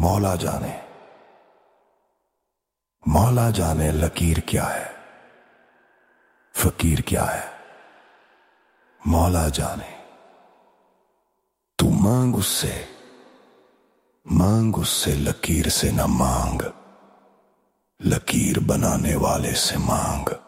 मौला जाने, मौला जाने लकीर क्या है, फकीर क्या है। मौला जाने, तू मांग उससे लकीर से न मांग, लकीर बनाने वाले से मांग।